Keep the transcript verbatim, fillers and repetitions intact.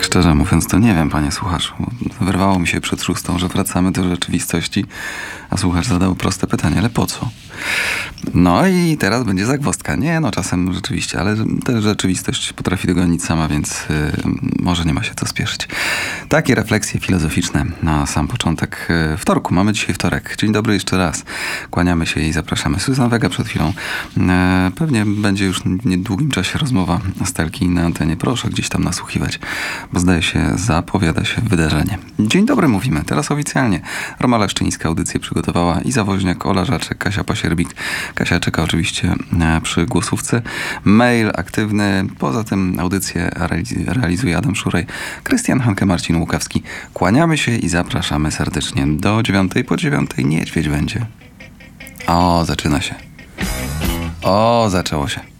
Szczerze mówiąc, to nie wiem, panie słuchaczu. Wyrwało mi się przed szóstą, że wracamy do rzeczywistości, a słuchacz zadał proste pytanie, ale po co? No i teraz będzie zagwozdka. Nie, no czasem rzeczywiście, ale ta rzeczywistość potrafi dogonić sama, więc yy, może nie ma się co spieszyć. Takie refleksje filozoficzne na sam początek yy, wtorku. Mamy dzisiaj wtorek. Dzień dobry jeszcze raz. Kłaniamy się i zapraszamy. Susan Vega przed chwilą. Yy, pewnie będzie już w niedługim czasie rozmowa Stelki na antenie. Proszę gdzieś tam nasłuchiwać, bo zdaje się, zapowiada się wydarzenie. Dzień dobry mówimy, teraz oficjalnie. Roma Leszczyńska audycję przygotowała i Woźniak, Ola Żaczek, Kasia Pasierbik. Kasia czeka oczywiście przy głosówce. Mail aktywny. Poza tym audycję realizuje Adam Szurej, Krystian Hanke, Marcin Łukawski. Kłaniamy się i zapraszamy serdecznie do dziewiątej. Po dziewiątej niedźwiedź będzie. O, zaczyna się. O, zaczęło się.